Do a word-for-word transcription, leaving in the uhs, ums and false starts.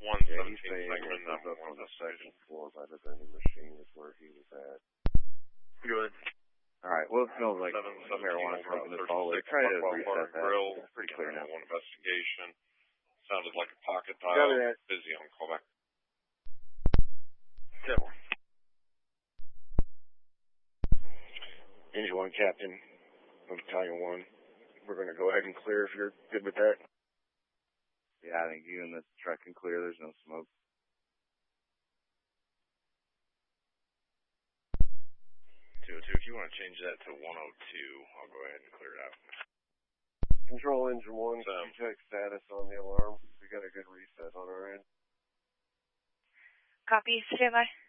one Yeah, he's seventeen saying segment it goes number up one on the investigation. second floor by the vending machine is where he was at. Good. Alright, well, it smells like seven seventeen marijuana smoke in this hallway. thirty-six, Try to Buckwell reset Bar and that. Grill. It's pretty clear now. One investigation. Sounded like a pocket Copy dial. that. Busy on callback. Seven. Engine one, Captain of Battalion one. We're going to go ahead and clear if you're good with that. Yeah, I think you and the truck can clear. There's no smoke. two oh two, if you want to change that to one oh two, I'll go ahead and clear it out. Control engine one, Um, check status on the alarm. We got a good reset on our end. Copy, stand by.